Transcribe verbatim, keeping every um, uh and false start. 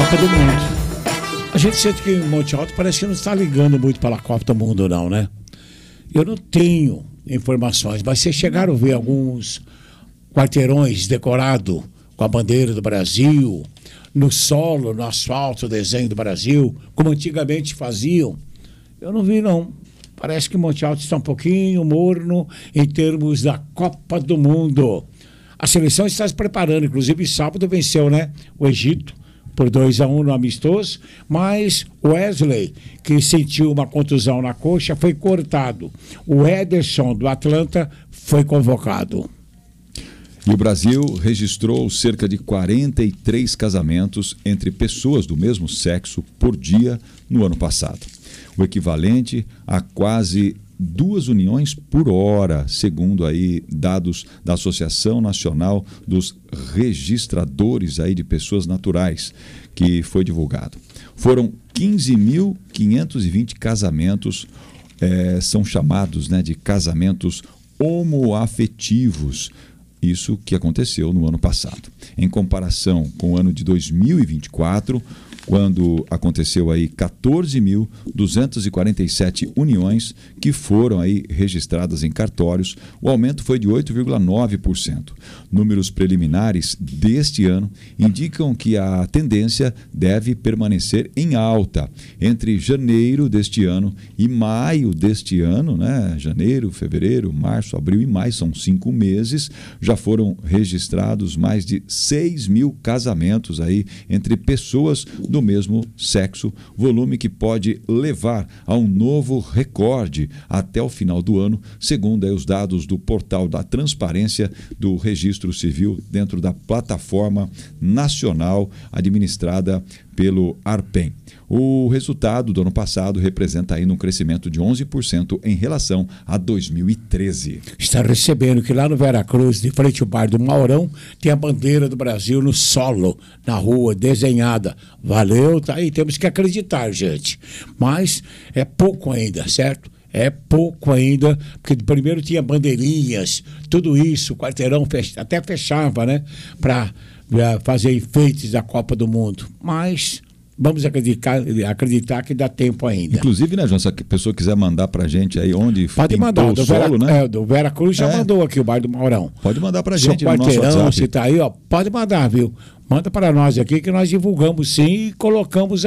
Copa do Mundo. A gente sente que em Monte Alto parece que não está ligando muito para a Copa do Mundo, não, né? Eu não tenho informações, mas vocês chegaram a ver alguns quarteirões decorados com a bandeira do Brasil, no solo, no asfalto, o desenho do Brasil, como antigamente faziam? Eu não vi, não. Parece que Monte Alto está um pouquinho morno em termos da Copa do Mundo. A seleção está se preparando, inclusive sábado venceu, né, o Egito por dois a um no amistoso, mas o Wesley, que sentiu uma contusão na coxa, foi cortado. O Ederson, do Atlanta, foi convocado. E o Brasil registrou cerca de quarenta e três casamentos entre pessoas do mesmo sexo por dia no ano passado. O equivalente a quase duas uniões por hora, segundo aí dados da Associação Nacional dos Registradores aí de Pessoas Naturais, que foi divulgado. Foram quinze mil quinhentos e vinte casamentos, é, são chamados, né, de casamentos homoafetivos. Isso que aconteceu no ano passado. Em comparação com o ano de dois mil e vinte e quatro, quando aconteceu aí quatorze mil duzentas e quarenta e sete uniões que foram aí registradas em cartórios, o aumento foi de oito vírgula nove por cento. Números preliminares deste ano indicam que a tendência deve permanecer em alta. Entre janeiro deste ano e maio deste ano, né? Janeiro, fevereiro, março, abril e maio, são cinco meses, já foram registrados mais de seis mil casamentos aí entre pessoas do mesmo sexo, volume que pode levar a um novo recorde até o final do ano, segundo aí os dados do portal da Transparência do Registro Civil dentro da plataforma nacional administrada pelo ARPEM. O resultado do ano passado representa ainda um crescimento de onze por cento em relação a dois mil e treze. Está recebendo que lá no Veracruz, de frente ao bar do Maurão, tem a bandeira do Brasil no solo, na rua, desenhada. Valeu, tá aí, temos que acreditar, gente. Mas é pouco ainda, certo? É pouco ainda, porque primeiro tinha bandeirinhas, tudo isso, o quarteirão fech... até fechava, né? Para fazer enfeites da Copa do Mundo. Mas vamos acreditar, acreditar que dá tempo ainda. Inclusive, né, João, se a pessoa quiser mandar pra gente aí onde pode mandar, o do solo, Vera, né? É, do Veracruz já é. mandou aqui o bar do Maurão. Pode mandar pra Seu gente no nosso quarteirão, WhatsApp. se tá aí, ó, pode mandar, viu? Manda para nós aqui que nós divulgamos sim e colocamos